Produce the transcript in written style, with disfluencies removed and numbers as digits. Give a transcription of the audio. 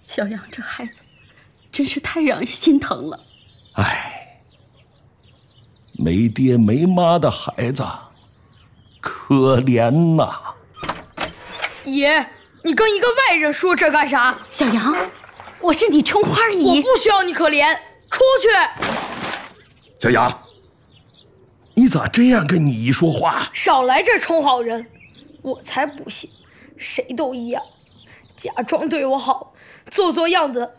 小杨这孩子真是太让人心疼了。 哎，没爹没妈的孩子，可怜呐！ 爷，你跟一个外人说这干啥？ 小杨，我是你春花姨， 我不需要你可怜，出去！ 小杨，你咋这样跟你姨说话？ 少来这充好人，我才不信，谁都一样，假装对我好，做样子